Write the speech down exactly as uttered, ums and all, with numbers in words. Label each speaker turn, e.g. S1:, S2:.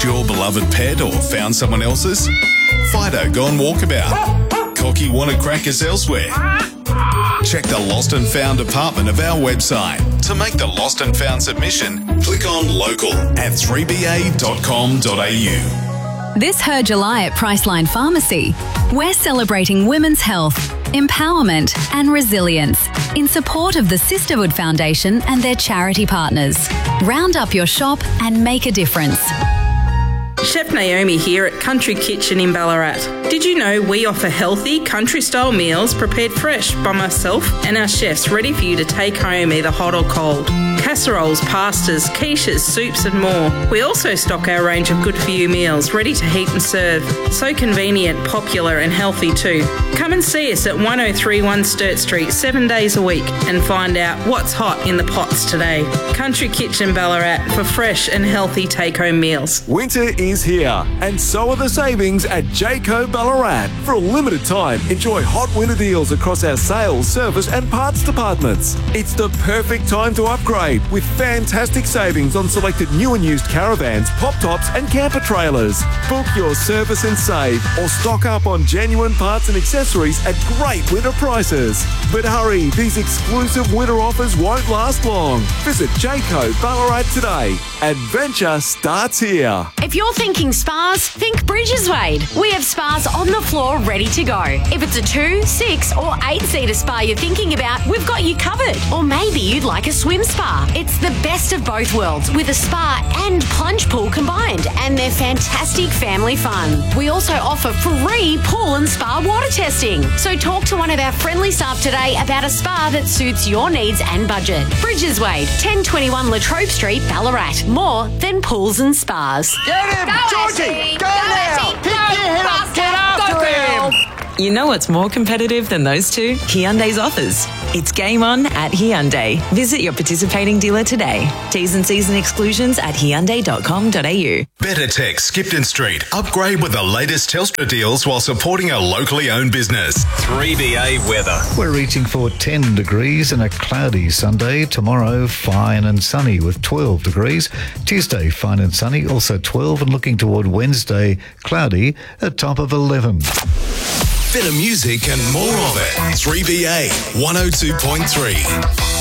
S1: lost your beloved pet or found someone else's? Fido gone walkabout? Cocky wanted crackers elsewhere? Check the Lost and Found department of our website. To make the Lost and Found submission, click on local at three b a dot com dot a u.
S2: This Her July at Priceline Pharmacy, we're celebrating women's health, empowerment and resilience in support of the Sisterhood Foundation and their charity partners. Round up your shop and make a difference.
S3: Chef Naomi here at Country Kitchen in Ballarat. Did you know we offer healthy, country-style meals prepared fresh by myself and our chefs, ready for you to take home either hot or cold? Casseroles, pastas, quiches, soups and more. We also stock our range of good-for-you meals, ready to heat and serve. So convenient, popular and healthy too. Come and see us at one oh three one Sturt Street seven days a week and find out what's hot in the pots today. Country Kitchen Ballarat for fresh and healthy take-home meals.
S4: Winter is here, and so are the savings at Jayco Ballarat. For a limited time, enjoy hot winter deals across our sales, service and parts departments. It's the perfect time to upgrade with fantastic savings on selected new and used caravans, pop tops and camper trailers. Book your service and save, or stock up on genuine parts and accessories at great winter prices. But hurry, these exclusive winter offers won't last long. Visit Jayco Ballarat today. Adventure starts here.
S5: If you're thinking spas, think Bridges Wade. We have spas on the floor ready to go. If it's a two, six or eight seater spa you're thinking about, we've got you covered. Or maybe you'd like a swim spa. It's the best of both worlds with a spa and plunge pool combined, and they're fantastic family fun. We also offer free pool and spa water testing. So talk to one of our friendly staff today about a spa that suits your needs and budget. Bridges Wade, ten twenty-one Latrobe Street, Ballarat. More than pools and spas.
S6: Get him!
S7: Go,
S6: Georgie!
S7: Ashley.
S6: Go,
S7: Go,
S6: now!
S7: Ashley.
S6: Pick
S7: Go,
S6: your head up!
S7: faster.
S6: Get after
S7: Go,
S6: him!
S7: girl.
S8: You know what's more competitive than those two? Hyundai's offers. It's game on at Hyundai. Visit your participating dealer today. T's and C's and exclusions at hyundai dot com dot a u.
S1: Better Tech Skipton Street. Upgrade with the latest Telstra deals while supporting a locally owned business. three B A weather.
S9: We're reaching for ten degrees and a cloudy Sunday. Tomorrow, fine and sunny with twelve degrees. Tuesday, fine and sunny, also twelve, and looking toward Wednesday, cloudy, a top of eleven.
S1: Better music and more of it. three B A one oh two point three.